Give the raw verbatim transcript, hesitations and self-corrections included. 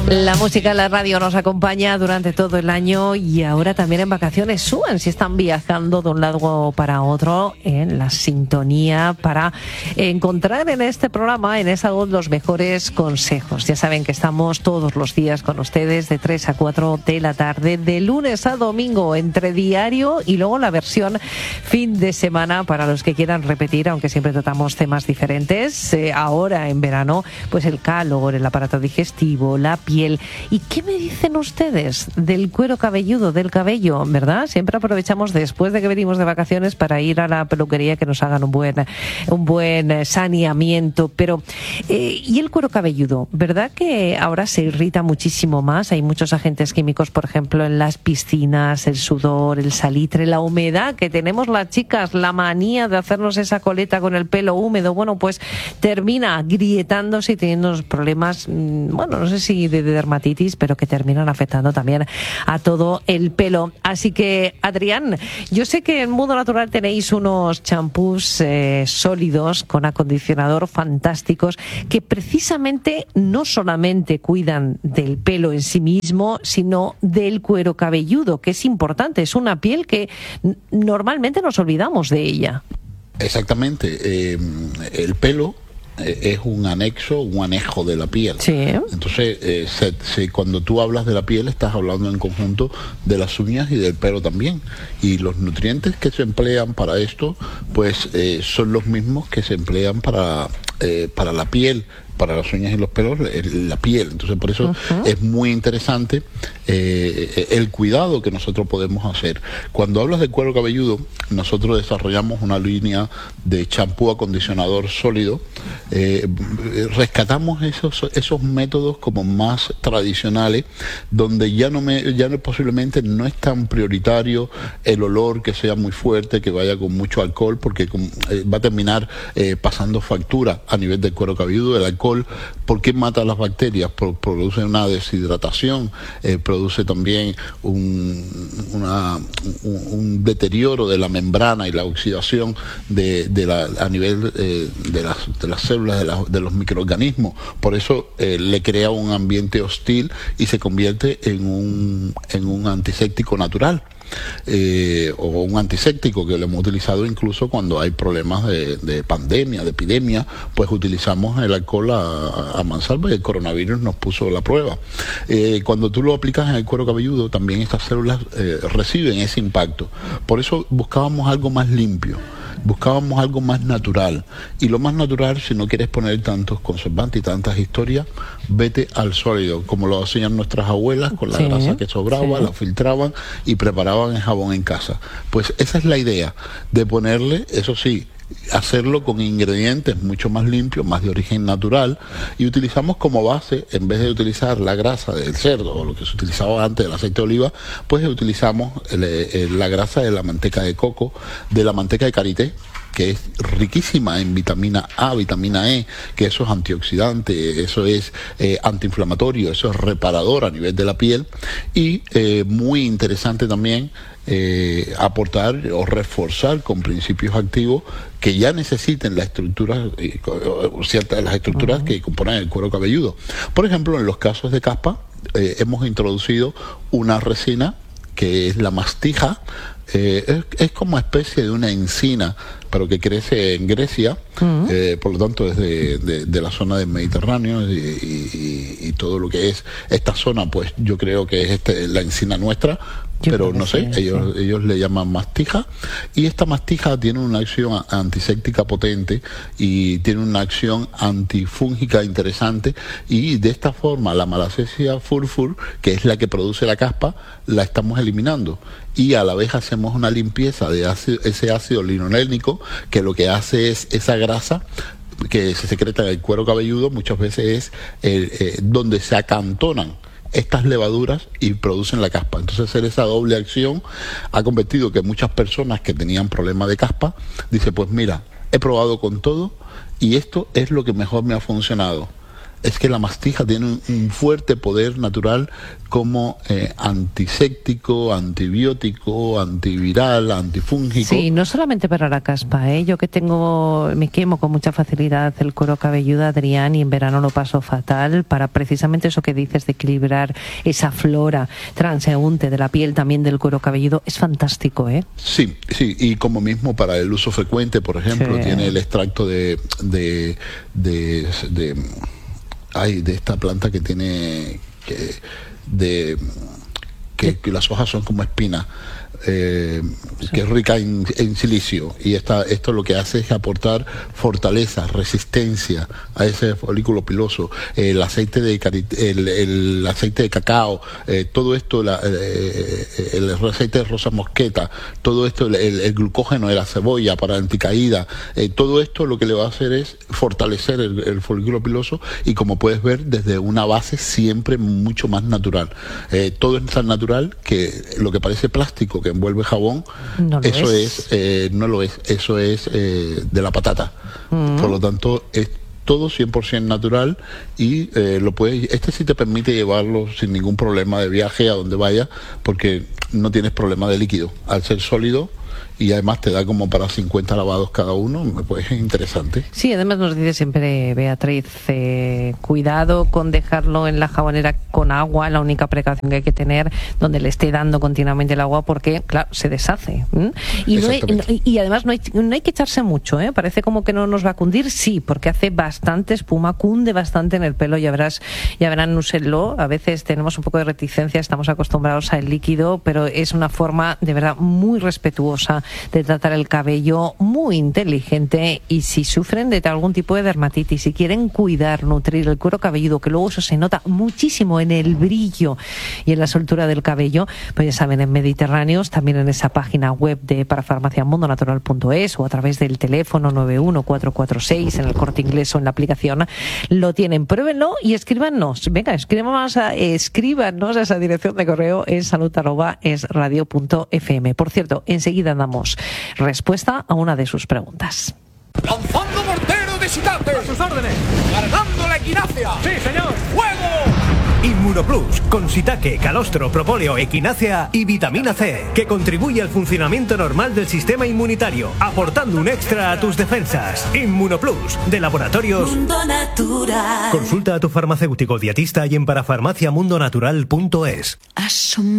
La música en la radio nos acompaña durante todo el año y ahora también en vacaciones. Suban si están viajando de un lado para otro en la sintonía para encontrar en este programa, en esa voz, los mejores consejos. Ya saben que estamos todos los días con ustedes de tres a cuatro de la tarde, de lunes a domingo, entre diario y luego la versión fin de semana para los que quieran repetir, aunque siempre tratamos temas diferentes. Eh, ahora en verano, pues el calor, el aparato digestivo, la piel. ¿Y qué me dicen ustedes del cuero cabelludo, del cabello, verdad? Siempre aprovechamos después de que venimos de vacaciones para ir a la peluquería que nos hagan un buen un buen saneamiento, pero eh, ¿y el cuero cabelludo? ¿Verdad que ahora se irrita muchísimo más? Hay muchos agentes químicos, por ejemplo, en las piscinas, el sudor, el salitre, la humedad que tenemos las chicas, la manía de hacernos esa coleta con el pelo húmedo, bueno, pues termina agrietándose y teniendo problemas, bueno, no sé si de de dermatitis, pero que terminan afectando también a todo el pelo. Así que, Adrián, yo sé que en Mundo Natural tenéis unos champús eh, sólidos con acondicionador fantásticos que precisamente no solamente cuidan del pelo en sí mismo, sino del cuero cabelludo, que es importante. Es una piel que n- normalmente nos olvidamos de ella. Exactamente. Eh, el pelo es un anexo, un anejo de la piel. Sí. Entonces, eh, se, se, cuando tú hablas de la piel, estás hablando en conjunto de las uñas y del pelo también. Y los nutrientes que se emplean para esto, pues eh, son los mismos que se emplean para, eh, para la piel, para las uñas y los pelos, la piel. Entonces, por eso uh-huh. es muy interesante eh, el cuidado que nosotros podemos hacer. Cuando hablas de cuero cabelludo, nosotros desarrollamos una línea de champú acondicionador sólido. Eh, rescatamos esos esos métodos como más tradicionales, donde ya no me ya no, posiblemente no es tan prioritario el olor que sea muy fuerte, que vaya con mucho alcohol, porque con, eh, va a terminar eh, pasando factura a nivel del cuero cabelludo. El alcohol, ¿por qué mata las bacterias? Por, produce una deshidratación, eh, produce también un, una, un, un deterioro de la membrana y la oxidación de, de la, a nivel eh, de, las, de las células, de, la, de los microorganismos. Por eso eh, le crea un ambiente hostil y se convierte en un, en un antiséptico natural. Eh, o un antiséptico que lo hemos utilizado incluso cuando hay problemas de, de pandemia, de epidemia, pues utilizamos el alcohol a, a mansalva y el coronavirus nos puso la prueba. Eh, cuando tú lo aplicas en el cuero cabelludo, también estas células eh, reciben ese impacto. Por eso buscábamos algo más limpio. Buscábamos algo más natural, y lo más natural, si no quieres poner tantos conservantes y tantas historias, vete al sólido, como lo hacían nuestras abuelas con la sí, grasa que sobraba, sí. la filtraban y preparaban el jabón en casa. Pues esa es la idea, de ponerle, eso sí, hacerlo con ingredientes mucho más limpios, más de origen natural, y utilizamos como base, en vez de utilizar la grasa del cerdo o lo que se utilizaba antes del aceite de oliva, pues utilizamos el, el, la grasa de la manteca de coco, de la manteca de karité, que es riquísima en vitamina A, vitamina E, que eso es antioxidante, eso es eh, antiinflamatorio, eso es reparador a nivel de la piel, y eh, muy interesante también eh, aportar o reforzar con principios activos que ya necesiten la estructura, eh, ciertas de las estructuras uh-huh. que componen el cuero cabelludo. Por ejemplo, en los casos de caspa, eh, hemos introducido una resina que es la mastija. Eh, es, es como especie de una encina, pero que crece en Grecia, uh-huh. eh, por lo tanto es de, de, de la zona del Mediterráneo, y, y, y todo lo que es esta zona, pues yo creo que es este, la encina nuestra, yo pero no sé, sí, ellos, sí. ellos le llaman mastija, y esta mastija tiene una acción antiséptica potente y tiene una acción antifúngica interesante, y de esta forma la Malassezia furfur, que es la que produce la caspa, la estamos eliminando, y a la vez hacemos una limpieza de ácido, ese ácido linolénico, que lo que hace es esa grasa que se secreta en el cuero cabelludo, muchas veces es eh, eh, donde se acantonan estas levaduras y producen la caspa. Entonces, hacer esa doble acción ha convertido que muchas personas que tenían problemas de caspa dicen, pues mira, he probado con todo y esto es lo que mejor me ha funcionado. es que la mastija tiene un, un fuerte poder natural como eh, antiséptico, antibiótico, antiviral, antifúngico. Sí, no solamente para la caspa, ¿eh? Yo que tengo, me quemo con mucha facilidad el cuero cabelludo, Adrián, y en verano lo paso fatal, para precisamente eso que dices de equilibrar esa flora transeúnte de la piel, también del cuero cabelludo, es fantástico, ¿eh? Sí, sí, y como mismo para el uso frecuente, por ejemplo, sí. Tiene el extracto de de, de, de, ay, de esta planta que tiene que, de que, que las hojas son como espinas, eh, sí. que es rica en, en silicio, y esta, esto lo que hace es aportar fortaleza, resistencia a ese folículo piloso. El aceite de el, el aceite de cacao, eh, todo esto, la, eh, el aceite de rosa mosqueta, todo esto, el, el glucógeno de la cebolla para anticaída, eh, todo esto lo que le va a hacer es fortalecer el, el folículo piloso, y como puedes ver, desde una base siempre mucho más natural. Eh, todo es tan natural que lo que parece plástico que envuelve jabón, no eso es, es eh, no lo es, eso es eh, de la patata. Mm. Por lo tanto, es todo cien por ciento natural, y eh, lo puedes, este sí te permite llevarlo sin ningún problema de viaje a donde vayas, porque no tienes problema de líquido. Al ser sólido, y además te da como para cincuenta lavados cada uno, pues es interesante. Sí, además nos dice siempre Beatriz, eh, cuidado con dejarlo en la jabonera con agua, la única precaución que hay que tener, donde le esté dando continuamente el agua, porque, claro, se deshace. ¿Mm? Y, no hay, no, y además no hay, no hay que echarse mucho, ¿eh? Parece como que no nos va a cundir, sí, porque hace bastante espuma, cunde bastante en el pelo, ya verás, ya verán, úsenlo. A veces tenemos un poco de reticencia, estamos acostumbrados al líquido, pero es una forma de verdad muy respetuosa de tratar el cabello, muy inteligente. Y si sufren de algún tipo de dermatitis, si quieren cuidar, nutrir el cuero cabelludo, que luego eso se nota muchísimo en el brillo y en la soltura del cabello, pues ya saben, en Mediterráneos, también en esa página web de parafarmacia mundo natural punto es, o a través del teléfono nueve uno cuatro cuatro seis, en el Corte Inglés o en la aplicación, lo tienen. Pruébenlo y escríbanos. Venga, escríbanos a, escríbanos a esa dirección de correo, en salud arroba es radio punto f m. Por cierto, enseguida damos respuesta a una de sus preguntas. ¡Lanzando mortero de shiitake! ¡A sus órdenes! ¡Cargando la equinacia! ¡Sí, señor! ¡Fuego! Inmunoplus, con shiitake, calostro, propóleo, equinácea y vitamina C, que contribuye al funcionamiento normal del sistema inmunitario, aportando un extra a tus defensas. Inmunoplus, de Laboratorios Mundo Natural. Consulta a tu farmacéutico dietista y en parafarmacia mundo natural punto es.